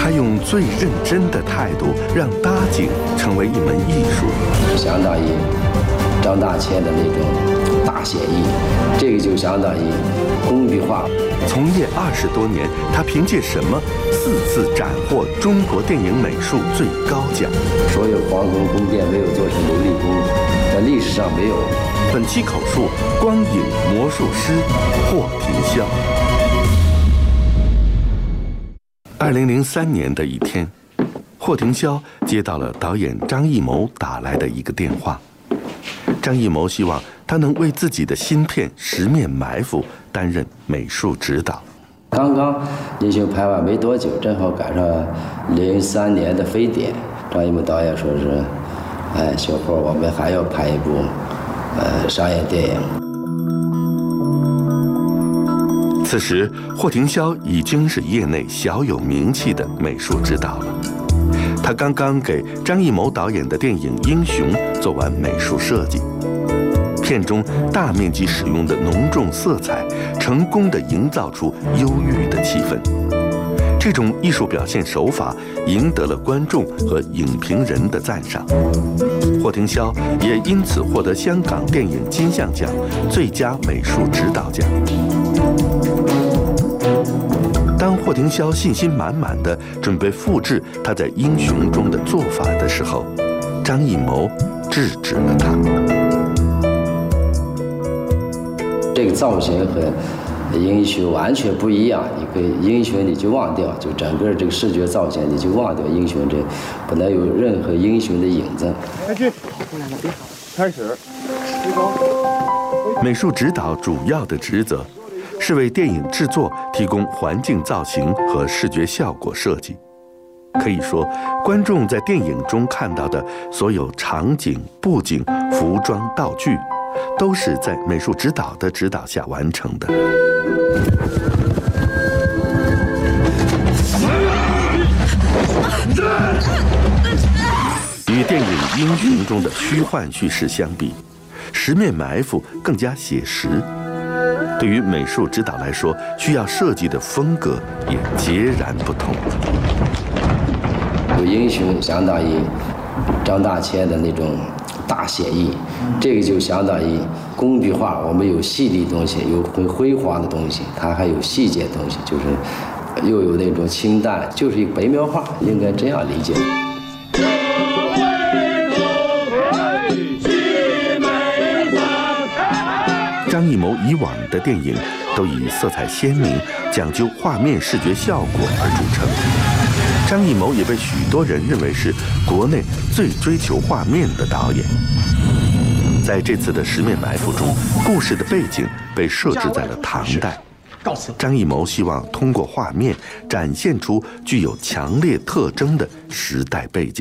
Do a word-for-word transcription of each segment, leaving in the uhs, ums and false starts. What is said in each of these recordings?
他用最认真的态度让搭景成为一门艺术， 相当于张大千的那种大写意，这个就相当于工笔画。 从业二十多年，他凭借什么四次斩获中国电影美术最高奖？ 所有皇宫宫殿没有做成琉璃宫，在历史上没有。 本期口述：光影魔术师霍廷霄。二零零三年的一天，霍廷霄接到了导演张艺谋打来的一个电话。张艺谋希望他能为自己的新片《十面埋伏》担任美术指导。 刚刚英雄拍完没多久，正好赶上零三年的非典，张艺谋导演说是：“哎，小霍，我们还要拍一部呃商业电影。” 此时，霍廷霄已经是业内小有名气的美术指导了。他刚刚给张艺谋导演的电影《英雄》做完美术设计，片中大面积使用的浓重色彩，成功地营造出忧郁的气氛。这种艺术表现手法赢得了观众和影评人的赞赏。霍廷霄也因此获得香港电影金像奖最佳美术指导奖。当霍廷霄信心满满地准备复制他在《英雄》中的做法的时候，张艺谋制止了他。 这个造型和《英雄》完全不一样，你可以《英雄》你就忘掉，就整个这个视觉造型你就忘掉《英雄》，这不能有任何《英雄》的影子。 开机，开始，提高。 美术指导主要的职责是为电影制作提供环境造型和视觉效果设计。可以说，观众在电影中看到的所有场景、布景、服装、道具，都是在美术指导的指导下完成的。与电影《英雄》中的虚幻叙事相比，《十面埋伏》更加写实。对于美术指导来说，需要设计的风格也截然不同。 有英雄相当于张大千的那种大写意，这个就相当于工笔画，我们有细腻东西，有很辉煌的东西，它还有细节的东西，就是又有那种清淡，就是一个白描画，应该这样理解。 张艺谋以往的电影都以色彩鲜明、讲究画面视觉效果而著称。张艺谋也被许多人认为是国内最追求画面的导演。在这次的《十面埋伏》中，故事的背景被设置在了唐代。张艺谋希望通过画面展现出具有强烈特征的时代背景。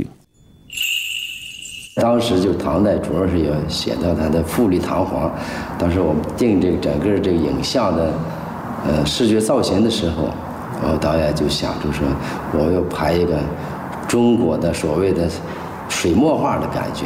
当时就唐代主要是要写到它的富丽堂皇。当时我们定这个整个这个影像的呃视觉造型的时候，呃导演就想就说我要拍一个中国的所谓的水墨画的感觉。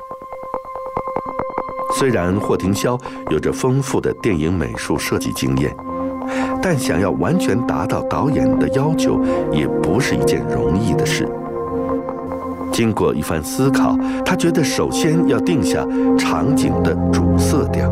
虽然霍廷霄有着丰富的电影美术设计经验，但想要完全达到导演的要求，也不是一件容易的事。经过一番思考，他觉得首先要定下场景的主色调。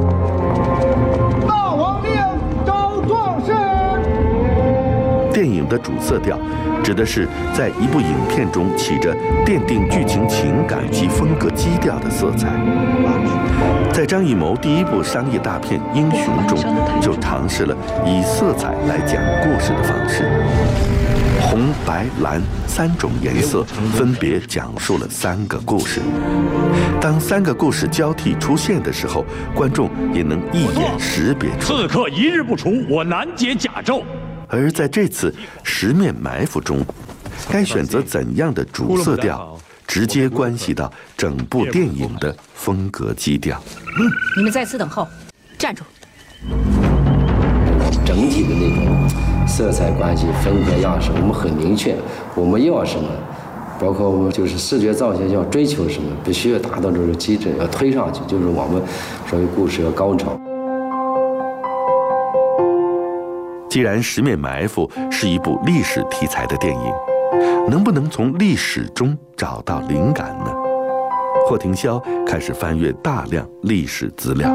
大王令招壮士。 电影的主色调指的是在一部影片中起着奠定剧情情感及风格基调的色彩。在张艺谋第一部商业大片《英雄》中，就尝试了以色彩来讲故事的方式。红、白、蓝三种颜色分别讲述了三个故事。当三个故事交替出现的时候，观众也能一眼识别出。 刺客一日不除，我难解甲胄。 而在这次十面埋伏中，该选择怎样的主色调，直接关系到整部电影的风格基调。 嗯，你们在此等候，站住。 整体的那种色彩关系、风格样式，我们很明确，我们要什么，包括我们就是视觉造型要追求什么，必须要达到这个机制，要推上去，就是我们所谓故事要高潮。 既然《十面埋伏》是一部历史题材的电影， 能不能从历史中找到灵感呢？霍廷霄开始翻阅大量历史资料。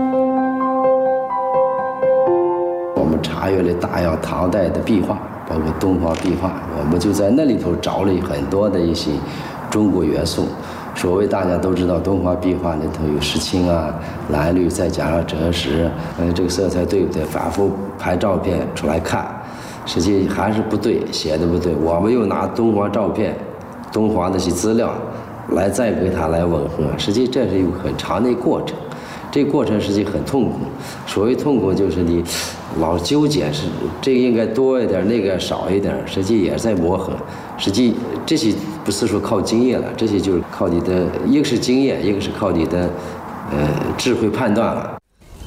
我们查阅了大量唐代的壁画，包括东方壁画，我们就在那里头找了很多的一些中国元素。所谓大家都知道，东方壁画里头有石青啊、蓝绿，再加上折石，呃，这个色彩对不对？反复拍照片出来看，实际还是不对，写的不对。我们又拿东方照片、东方那些资料来再给它来吻合，实际这是有很长的过程。这个过程实际很痛苦。所谓痛苦，就是你老纠结是这个应该多一点，那个少一点，实际也在磨合。实际这些不是说靠经验了，这些就是靠你的，一个是经验，一个是靠你的呃智慧判断了。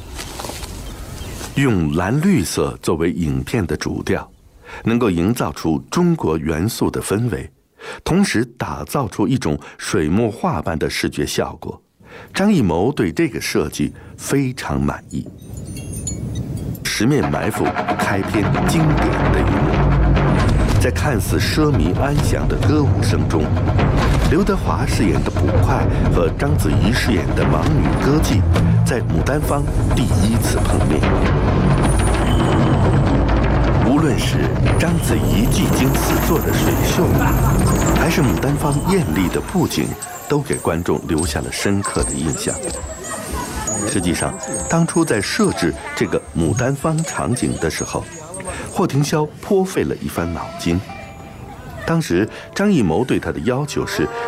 用蓝绿色作为影片的主调，能够营造出中国元素的氛围，同时打造出一种水墨画般的视觉效果。张艺谋对这个设计非常满意。十面埋伏开篇经典的一幕，在看似奢靡安详的歌舞声中，刘德华饰演的捕快和章子怡饰演的盲女歌妓在牡丹坊第一次碰面。无论是章子怡技惊四座的水袖，还是牡丹坊艳丽的布景，都给观众留下了深刻的印象。实际上，当初在设置这个牡丹坊场景的时候，霍廷霄颇费了一番脑筋。当时张艺谋对他的要求是